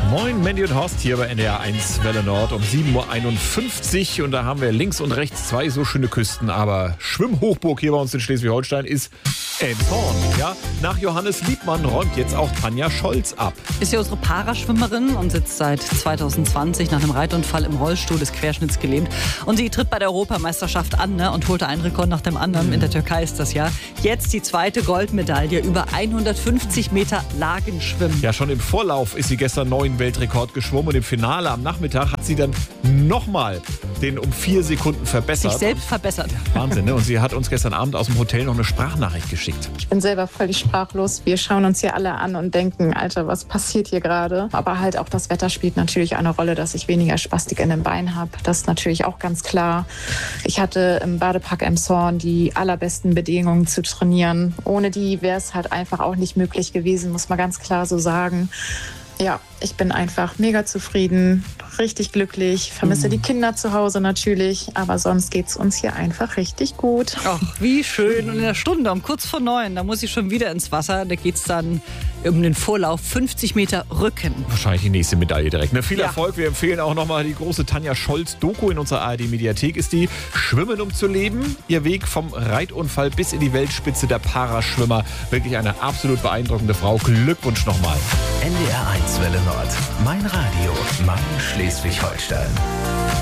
Moin, Mandy und Horst hier bei NDR 1 Welle Nord um 7.51 Uhr. Und da haben wir links und rechts zwei so schöne Küsten. Aber Schwimmhochburg hier bei uns in Schleswig-Holstein ist Elmshorn. Ja, nach Johannes Liebmann räumt jetzt auch Tanja Scholz ab. Ist ja unsere Paraschwimmerin und sitzt seit 2020 nach einem Reitunfall im Rollstuhl, ist querschnittsgelähmt. Und sie tritt bei der Europameisterschaft an, ne, und holte einen Rekord nach dem anderen. In der Türkei ist das ja. Jetzt die zweite Goldmedaille über 150 Meter Lagenschwimmen. Ja, schon im Vorlauf ist sie gestern neuen Weltrekord geschwommen. Und im Finale am Nachmittag hat sie dann nochmal den um 4 Sekunden verbessert. Sich selbst verbessert. Wahnsinn, ne? Und sie hat uns gestern Abend aus dem Hotel noch eine Sprachnachricht geschickt. Ich bin selber völlig sprachlos. Wir schauen uns hier alle an und denken, Alter, was passiert hier gerade? Aber halt auch das Wetter spielt natürlich eine Rolle, dass ich weniger Spastik in den Beinen habe. Das ist natürlich auch ganz klar. Ich hatte im Badepark Elmshorn die allerbesten Bedingungen zu trainieren. Ohne die wäre es halt einfach auch nicht möglich gewesen, muss man ganz klar so sagen. Ja, ich bin einfach mega zufrieden, richtig glücklich, vermisse die Kinder zu Hause natürlich, aber sonst geht's uns hier einfach richtig gut. Ach, wie schön. Und in der Stunde um kurz vor 9, da muss ich schon wieder ins Wasser. Da geht's dann um den Vorlauf 50 Meter Rücken. Wahrscheinlich die nächste Medaille direkt. Ne? Viel Ja. Erfolg. Wir empfehlen auch nochmal die große Tanja Scholz-Doku in unserer ARD-Mediathek. Ist die Schwimmen um zu leben. Ihr Weg vom Reitunfall bis in die Weltspitze der Paraschwimmer. Wirklich eine absolut beeindruckende Frau. Glückwunsch nochmal. NDR 1 Welle Nord. Mein Radio. Mein Schleswig-Holstein.